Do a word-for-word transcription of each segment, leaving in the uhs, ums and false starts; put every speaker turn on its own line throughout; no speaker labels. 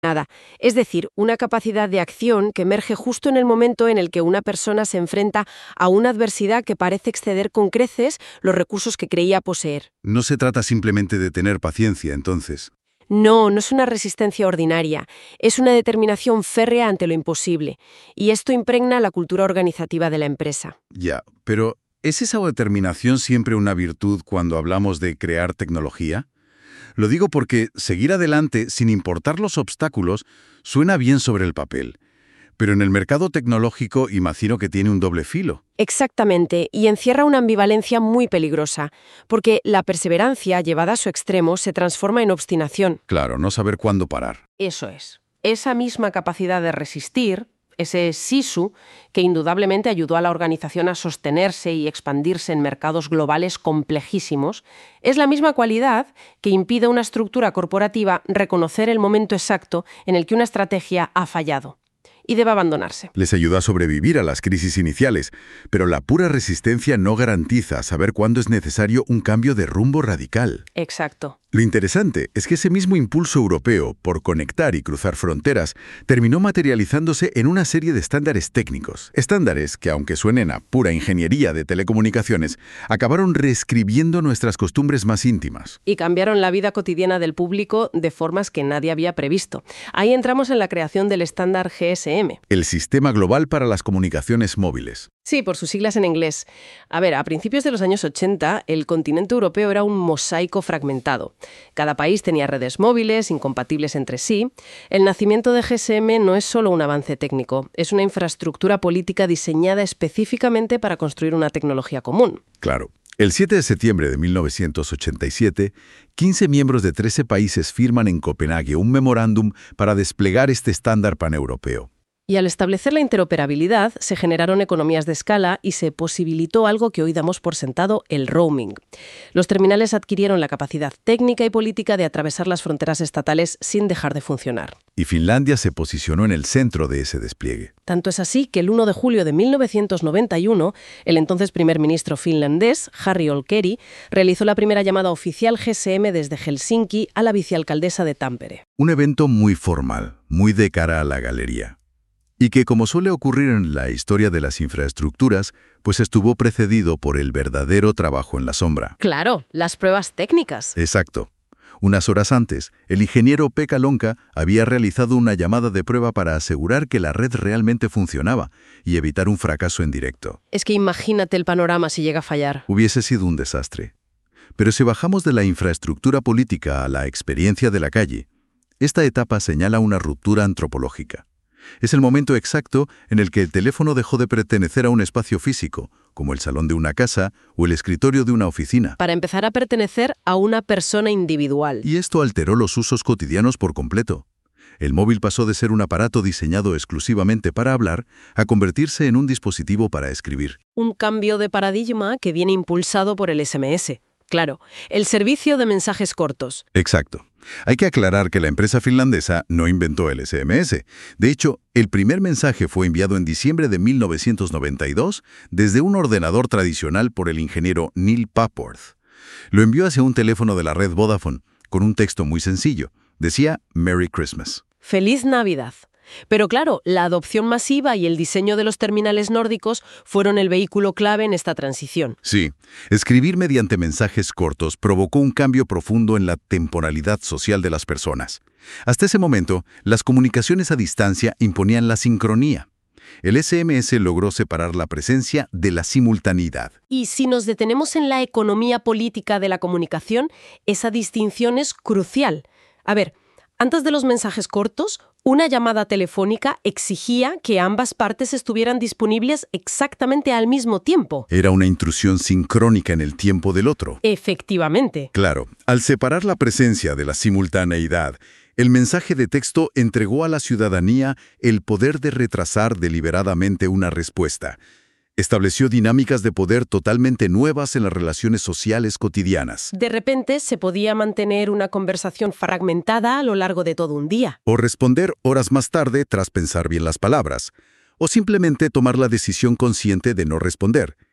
Nada. Es decir, una capacidad de acción que emerge justo en el momento en el que una persona se enfrenta a una adversidad que parece exceder con creces los recursos que creía poseer.
No se trata simplemente de tener paciencia, entonces.
No, no es una resistencia ordinaria, es una determinación férrea ante lo imposible, y esto impregna la cultura organizativa de la empresa.
Ya, pero ¿es esa determinación siempre una virtud cuando hablamos de crear tecnología? Lo digo porque seguir adelante sin importar los obstáculos suena bien sobre el papel, pero en el mercado tecnológico imagino que tiene un doble filo.
Exactamente, y encierra una ambivalencia muy peligrosa, porque la perseverancia llevada a su extremo se transforma en obstinación.
Claro, no saber cuándo parar.
Eso es. Esa misma capacidad de resistir, ese sisu, que indudablemente ayudó a la organización a sostenerse y expandirse en mercados globales complejísimos, es la misma cualidad que impide a una estructura corporativa reconocer el momento exacto en el que una estrategia ha fallado y debe abandonarse.
Les ayuda a sobrevivir a las crisis iniciales, pero la pura resistencia no garantiza saber cuándo es necesario un cambio de rumbo radical.
Exacto.
Lo interesante es que ese mismo impulso europeo por conectar y cruzar fronteras terminó materializándose en una serie de estándares técnicos. Estándares que, aunque suenen a pura ingeniería de telecomunicaciones, acabaron reescribiendo nuestras costumbres más íntimas.
Y cambiaron la vida cotidiana del público de formas que nadie había previsto. Ahí entramos en la creación del estándar G S M.
El Sistema Global para las Comunicaciones Móviles.
Sí, por sus siglas en inglés. A ver, a principios de los años ochenta, el continente europeo era un mosaico fragmentado. Cada país tenía redes móviles, incompatibles entre sí. El nacimiento de G S M no es solo un avance técnico, es una infraestructura política diseñada específicamente para construir una tecnología común.
Claro. El siete de septiembre de mil novecientos ochenta y siete, quince miembros de trece países firman en Copenhague un memorándum para desplegar este estándar paneuropeo.
Y al establecer la interoperabilidad, se generaron economías de escala y se posibilitó algo que hoy damos por sentado, el roaming. Los terminales adquirieron la capacidad técnica y política de atravesar las fronteras estatales sin dejar de funcionar.
Y Finlandia se posicionó en el centro de ese despliegue.
Tanto es así que el uno de julio de mil novecientos noventa y uno, el entonces primer ministro finlandés, Harri Olkeri, realizó la primera llamada oficial G S M desde Helsinki a la vicealcaldesa de Tampere.
Un evento muy formal, muy de cara a la galería. Y que, como suele ocurrir en la historia de las infraestructuras, pues estuvo precedido por el verdadero trabajo en la sombra.
Claro, las pruebas técnicas.
Exacto. Unas horas antes, el ingeniero Pekka Lonka había realizado una llamada de prueba para asegurar que la red realmente funcionaba y evitar un fracaso en directo.
Es que imagínate el panorama si llega a fallar.
Hubiese sido un desastre. Pero si bajamos de la infraestructura política a la experiencia de la calle, esta etapa señala una ruptura antropológica. Es el momento exacto en el que el teléfono dejó de pertenecer a un espacio físico, como el salón de una casa o el escritorio de una oficina,
para empezar a pertenecer a una persona individual.
Y esto alteró los usos cotidianos por completo. El móvil pasó de ser un aparato diseñado exclusivamente para hablar a convertirse en un dispositivo para escribir.
Un cambio de paradigma que viene impulsado por el S M S. Claro, el servicio de mensajes cortos.
Exacto. Hay que aclarar que la empresa finlandesa no inventó el S M S. De hecho, el primer mensaje fue enviado en diciembre de mil novecientos noventa y dos desde un ordenador tradicional por el ingeniero Neil Papworth. Lo envió hacia un teléfono de la red Vodafone, con un texto muy sencillo. Decía Merry Christmas.
¡Feliz Navidad! Pero claro, la adopción masiva y el diseño de los terminales nórdicos fueron el vehículo clave en esta transición.
Sí, escribir mediante mensajes cortos provocó un cambio profundo en la temporalidad social de las personas. Hasta ese momento, las comunicaciones a distancia imponían la sincronía. El S M S logró separar la presencia de la simultaneidad.
Y si nos detenemos en la economía política de la comunicación, esa distinción es crucial. A ver, antes de los mensajes cortos, una llamada telefónica exigía que ambas partes estuvieran disponibles exactamente al mismo tiempo.
Era una intrusión sincrónica en el tiempo del otro.
Efectivamente.
Claro, al separar la presencia de la simultaneidad, el mensaje de texto entregó a la ciudadanía el poder de retrasar deliberadamente una respuesta. Estableció dinámicas de poder totalmente nuevas en las relaciones sociales cotidianas.
De repente se podía mantener una conversación fragmentada a lo largo de todo un día.
O responder horas más tarde tras pensar bien las palabras. O simplemente tomar la decisión consciente de no responder.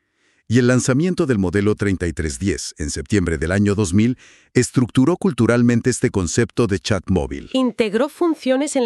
Y el lanzamiento del modelo treinta y tres diez en septiembre del año dos mil estructuró culturalmente este concepto de chat móvil.
Integró funciones en